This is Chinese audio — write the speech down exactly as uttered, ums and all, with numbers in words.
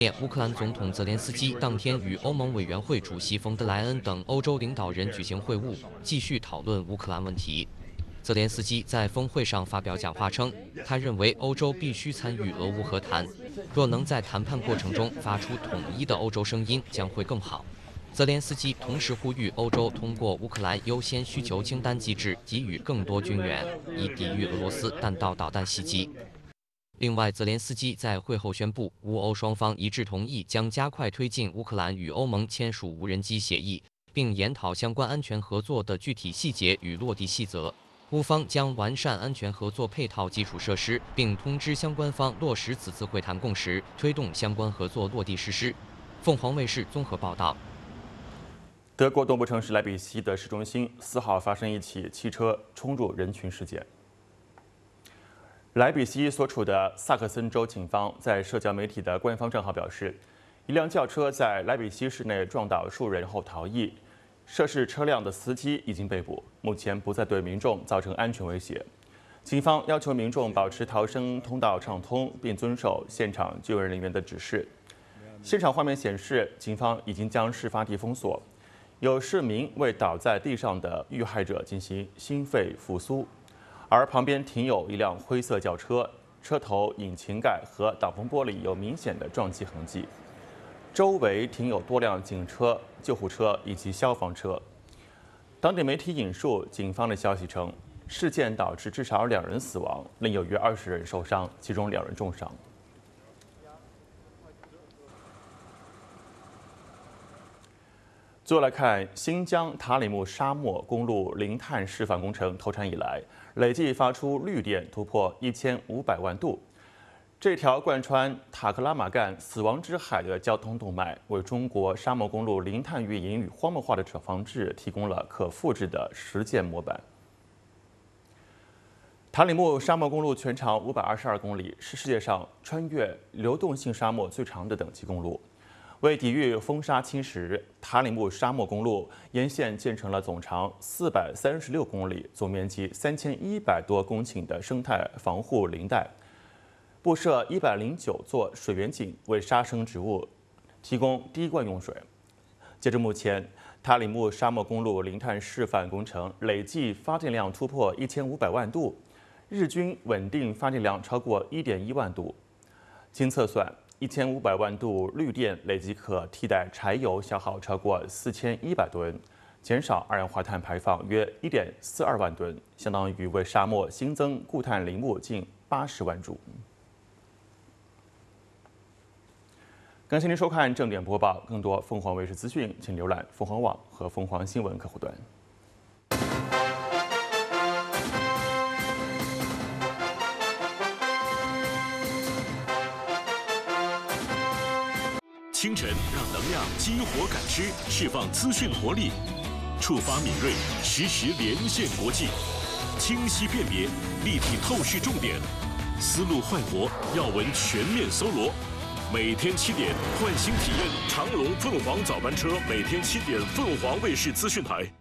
乌克兰总统泽连斯基当天与欧盟委员会主席冯德莱恩等欧洲领导人举行会晤，继续讨论乌克兰问题。泽连斯基在峰会上发表讲话称，他认为欧洲必须参与俄乌和谈，若能在谈判过程中发出统一的欧洲声音，将会更好。泽连斯基同时呼吁欧洲通过乌克兰优先需求清单机制给予更多军援，以抵御俄罗斯弹道导弹袭击。 另外，泽连斯基在会后宣布，乌欧双方一致同意将加快推进乌克兰与欧盟签署无人机协议，并研讨相关安全合作的具体细节与落地细则。乌方将完善安全合作配套基础设施，并通知相关方落实此次会谈共识，推动相关合作落地实施。凤凰卫视综合报道。 德国东部城市莱比锡的市中心四号发生一起汽车冲入人群事件。 莱比锡所处的萨克森州警方在社交媒体的官方账号表示，一辆轿车在莱比锡市内撞倒数人后逃逸，涉事车辆的司机已经被捕，目前不再对民众造成安全威胁。警方要求民众保持逃生通道畅通，并遵守现场救援人员的指示。现场画面显示，警方已经将事发地封锁，有市民为倒在地上的遇害者进行心肺复苏。 而旁边停有一辆灰色轿车，车头、引擎盖和挡风玻璃有明显的撞击痕迹。周围停有多辆警车、救护车以及消防车。当地媒体引述警方的消息称，事件导致至少两人死亡，另有约二十人受伤，其中两人重伤。 最后来看新疆塔里木沙漠公路零碳示范工程投产以来，累计发出绿电突破一千五百万度。这条贯穿塔克拉玛干死亡之海的交通动脉，为中国沙漠公路零碳运营与荒漠化的防治提供了可复制的实践模板。塔里木沙漠公路全长五百二十二公里，是世界上穿越流动性沙漠最长的等级公路。 为抵御风沙侵蚀，塔里木沙漠公路沿线建成了总长四百三十六公里、总面积三千一百多公顷的生态防护林带，布设一百零九座水源井，为沙生植物提供滴灌用水。截至目前，塔里木沙漠公路零碳示范工程累计发电量突破一千五百万度，日均稳定发电量超过一点一万度。经测算， 一千五百万度绿电累计可替代柴油消耗超过四千一百吨，减少二氧化碳排放约一点四二万吨，相当于为沙漠新增固碳林木近八十万株。感谢您收看正点播报，更多凤凰卫视资讯，请浏览凤凰网和凤凰新闻客户端。 清晨，让能量激活感知，释放资讯活力，触发敏锐，实时连线国际，清晰辨别，立体透视重点，思路焕活，要闻全面搜罗。每天七点，唤醒体验长龙凤凰早班车，每天七点，凤凰卫视资讯台。